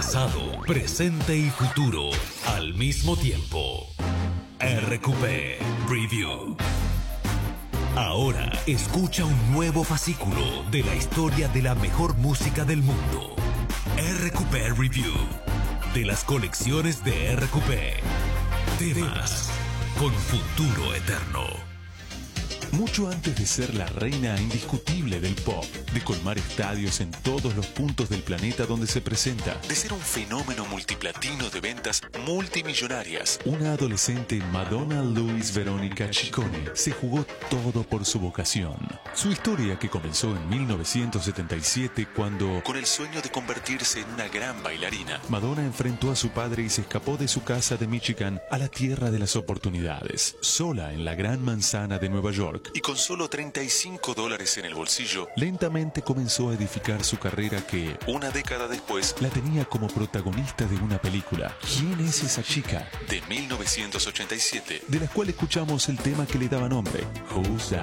Pasado, presente y futuro al mismo tiempo. RQP Review. Ahora escucha un nuevo fascículo de la historia de la mejor música del mundo. RQP Review. De las colecciones de RQP. Temas con futuro eterno. Mucho antes de ser la reina indiscutible del pop, de colmar estadios en todos los puntos del planeta donde se presenta, de ser un fenómeno multiplatino de ventas multimillonarias, una adolescente Madonna Louise Veronica Ciccone se jugó todo por su vocación. Su historia, que comenzó en 1977 cuando, con el sueño de convertirse en una gran bailarina, Madonna enfrentó a su padre y se escapó de su casa de Michigan a la tierra de las oportunidades. Sola en la gran manzana de Nueva York, y con solo $35 en el bolsillo, lentamente comenzó a edificar su carrera que, una década después, la tenía como protagonista de una película. ¿Quién es esa chica? De 1987, de la cual escuchamos el tema que le daba nombre, Who's That?